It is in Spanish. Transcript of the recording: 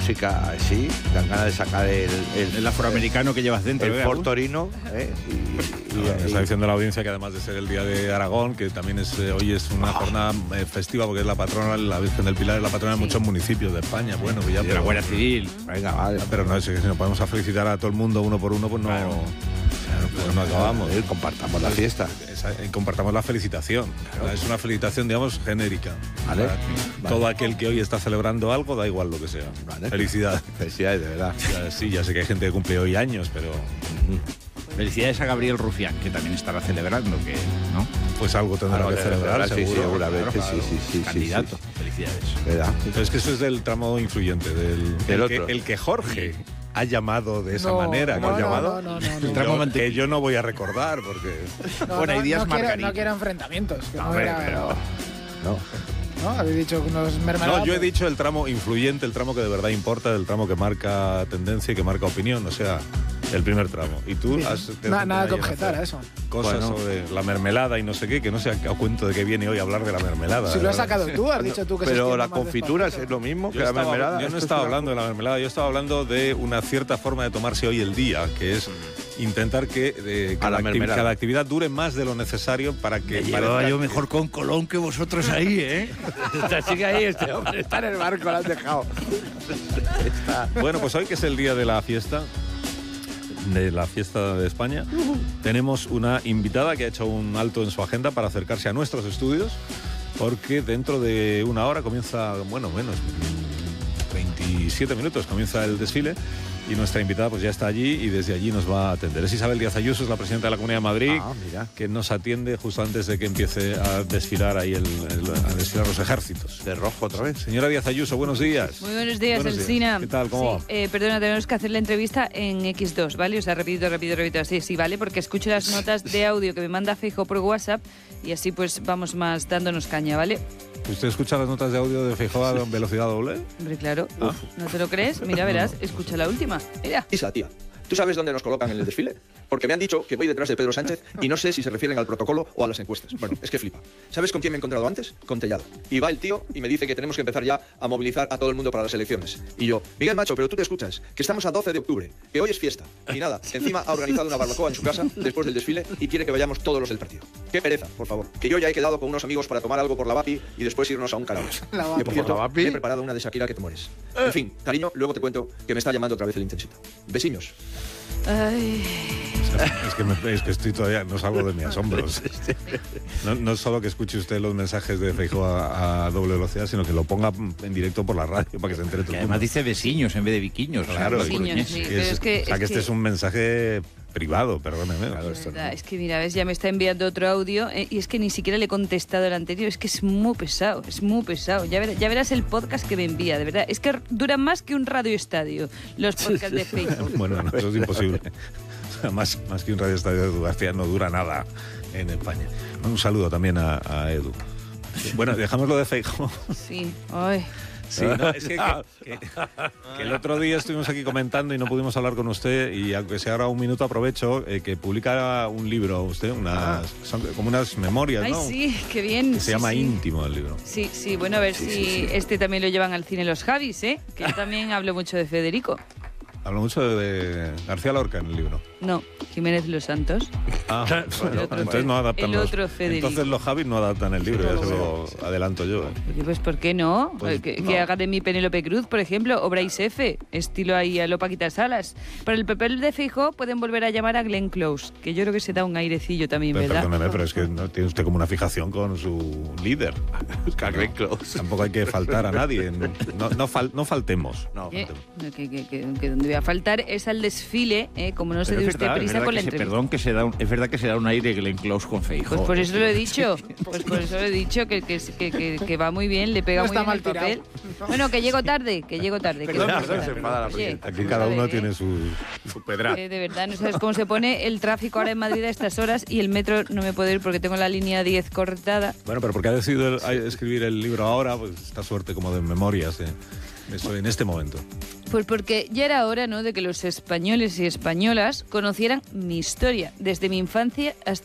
música así, dan ganas de sacar el afroamericano que llevas dentro. El Ford Torino. Está diciendo la audiencia que además de ser el Día de Aragón, que también es hoy es una jornada festiva porque es la patrona, la Virgen del Pilar es la patrona de muchos municipios de España. Bueno, que ya, de la Guardia Civil. Venga, vale. Pero no, si nos podemos felicitar a todo el mundo uno por uno, pues no... Claro. Pues no acabamos. Compartamos la fiesta. Compartamos la felicitación. Claro. Es una felicitación, digamos, genérica. Vale. Todo aquel que hoy está celebrando algo, da igual lo que sea. Vale. Felicidades. Felicidades, de verdad. Sí, ya sé que hay gente que cumple hoy años, pero... Felicidades a Gabriel Rufián, que también estará celebrando, que ¿no? Pues algo tendrá que celebrar, sí, seguro. Seguramente, claro. Sí. Candidato. Felicidades. ¿Verdad? Pero es que eso es del tramo influyente, del otro. El que Jorge ha llamado de esa manera. No, Que yo no voy a recordar, porque... Bueno, hay días margaritas. No quiero enfrentamientos. Que pero... ¿No? Habéis dicho que unos mermeladas. No, yo he dicho el tramo influyente, el tramo que de verdad importa, el tramo que marca tendencia y que marca opinión, o sea, el primer tramo. Y tú has... Nada que objetar a eso. Cosas sobre la mermelada y no sé qué, que no sé a cuento de qué viene hoy a hablar de la mermelada. Si lo has sacado tú, has dicho tú que... Pero la confitura es lo mismo que la mermelada. Yo no estaba hablando de la mermelada, yo estaba hablando de una cierta forma de tomarse hoy el día, que es... intentar que cada actividad dure más de lo necesario para que... Llevaba yo mejor con Colón que vosotros ahí, ¿eh? Sigue ahí este hombre, está en el barco, lo has dejado. Bueno, pues hoy que es el día de la fiesta de España, tenemos una invitada que ha hecho un alto en su agenda para acercarse a nuestros estudios, porque dentro de una hora comienza, bueno, menos, 27 minutos comienza el desfile. Y nuestra invitada pues ya está allí y desde allí nos va a atender. Es Isabel Díaz Ayuso, es la presidenta de la Comunidad de Madrid, que nos atiende justo antes de que empiece a desfilar ahí a desfilar los ejércitos. De rojo otra vez. Señora Díaz Ayuso, buenos días. Muy buenos días, Alsina. ¿Qué tal? ¿Cómo va? Perdona, tenemos que hacer la entrevista en X2, ¿vale? O sea, repito, así, sí, ¿vale? Porque escucho las notas de audio que me manda Feijóo por WhatsApp y así pues vamos más dándonos caña, ¿vale? ¿Usted escucha las notas de audio de Feijóo a velocidad doble? Hombre, claro. ¿No te lo crees? Mira, verás, escucha la última. Mira. Isa, tía, ¿tú sabes dónde nos colocan en el desfile? Porque me han dicho que voy detrás de Pedro Sánchez y no sé si se refieren al protocolo o a las encuestas. Bueno, es que flipa. ¿Sabes con quién me he encontrado antes? Con Tellado. Y va el tío y me dice que tenemos que empezar ya a movilizar a todo el mundo para las elecciones. Y yo, Miguel Macho, pero tú te escuchas, que estamos a 12 de octubre, que hoy es fiesta. Y nada, encima ha organizado una barbacoa en su casa después del desfile y quiere que vayamos todos los del partido. Qué pereza, por favor. Que yo ya he quedado con unos amigos para tomar algo por la Vapi y después irnos a un karaoke. Que por cierto, me he preparado una de Shakira que te mueres. En fin, cariño, luego te cuento que me está llamando otra vez el Intensito. Besiños. Ay. Es que estoy todavía, no salgo de mis asombros. No solo que escuche usted los mensajes de Feijóo a doble velocidad, sino que lo ponga en directo por la radio para que se entere todo el mundo. Además dice veciños en vez de viquiños. Claro, veciños, sí. O sea, que este es un mensaje privado, perdóneme. Claro, Es que mira, ves, ya me está enviando otro audio y es que ni siquiera le he contestado el anterior, es que es muy pesado. Ya verás el podcast que me envía, de verdad. Es que duran más que un radioestadio los podcasts de Feijóo. Bueno, no, eso es imposible. Más que un radioestadio de Edu García no dura nada en España. Un saludo también a Edu. Bueno, dejamos lo de Feijóo. Sí, ay. Sí, no, es que el otro día estuvimos aquí comentando y no pudimos hablar con usted y aunque sea ahora un minuto aprovecho que publica un libro usted, son como unas memorias, ¿no? Ay, sí, qué bien. Que se llama Íntimo el libro. Sí, bueno, a ver si este también lo llevan al cine los Javis, ¿eh? Que yo también hablo mucho de Federico. Hablo mucho de García Lorca en el libro. No, Jiménez Los Santos. Bueno, entonces no adaptan entonces los Javis no adaptan el libro, ya se lo adelanto yo. Pues ¿por qué no? Pues, que haga de mi Penélope Cruz, por ejemplo, o Bryce F., estilo ahí a lo Paquita Salas. Para el papel de Feijóo pueden volver a llamar a Glenn Close, que yo creo que se da un airecillo también, ¿verdad? Perdóneme, pero es que no tiene usted como una fijación con su líder. A Glenn Close. Tampoco hay que faltar a nadie. No faltemos. Que donde voy a faltar es al desfile, como no se dé usted prisa con la entrevista. Perdón, es verdad que se da un aire Glenn Close con Feijóo. Pues por eso lo he dicho. Que va muy bien, le pega muy bien el papel. Bueno, que llego tarde. Aquí cada uno tiene su pedra. De verdad, no sabes cómo se pone el tráfico ahora en Madrid a estas horas y el metro no me puedo ir porque tengo la línea 10 cortada. Bueno, pero porque ha decidido escribir el libro ahora, pues esta suerte como de memorias, eso en este momento. Pues porque ya era hora, ¿no?, de que los españoles y españolas conocieran mi historia, desde mi infancia hasta